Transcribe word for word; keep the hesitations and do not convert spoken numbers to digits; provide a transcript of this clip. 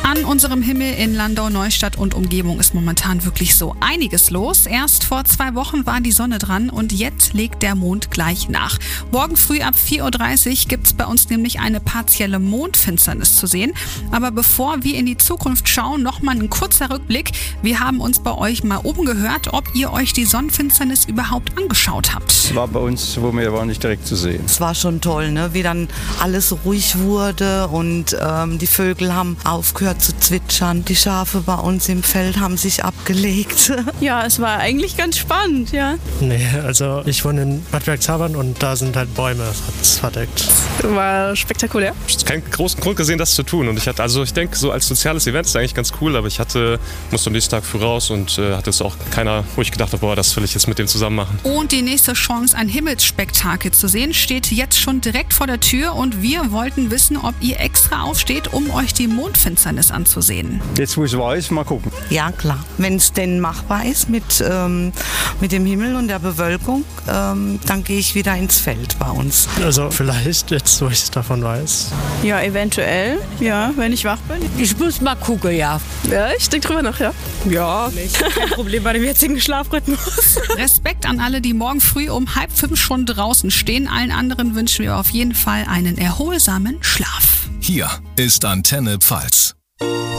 An unserem Himmel in Landau, Neustadt und Umgebung ist momentan wirklich so einiges los. Erst vor zwei Wochen war die Sonne dran und jetzt legt der Mond gleich nach. Morgen früh ab vier Uhr dreißig gibt es bei uns nämlich eine partielle Mondfinsternis zu sehen. Aber bevor wir in die Zukunft schauen, nochmal ein kurzer Rückblick. Wir haben uns bei euch mal umgehört, ob ihr euch die Sonnenfinsternis überhaupt angeschaut habt. Es war bei uns, wo wir waren, nicht direkt zu sehen. Es war schon toll, ne? Wie dann alles ruhig wurde und ähm, die Vögel haben aufgehört zu zwitschern. Die Schafe bei uns im Feld haben sich abgelegt. Ja, es war eigentlich ganz spannend, ja. Nee, also ich wohne in Bad Bergzabern und da sind halt Bäume, das hat es verdeckt. War spektakulär. Ich habe keinen großen Grund gesehen, das zu tun. Und ich hatte, also ich denke, so als soziales Event ist eigentlich ganz cool, aber ich hatte, musste am nächsten Tag früh raus und äh, hatte es auch keiner, wo ich gedacht habe, boah, das will ich jetzt mit dem zusammen machen. Und die nächste Chance, ein Himmelsspektakel zu sehen, steht jetzt schon direkt vor der Tür und wir wollten wissen, ob ihr extra aufsteht, um euch die Mondfinsternis anzusehen. Jetzt, wo ich weiß, mal gucken. Ja, klar. Wenn es denn machbar ist mit, ähm, mit dem Himmel und der Bewölkung, ähm, dann gehe ich wieder ins Feld bei uns. Also vielleicht, jetzt wo ich davon weiß. Ja, eventuell. Ja, wenn ich wach bin. Ich muss mal gucken, ja. Ja, ich denke drüber nach, ja. Ja, kein Problem bei dem jetzigen Schlafrhythmus. Respekt an alle, die morgen früh um halb fünf schon draußen stehen. Allen anderen wünschen wir auf jeden Fall einen erholsamen Schlaf. Hier ist Antenne Pfalz.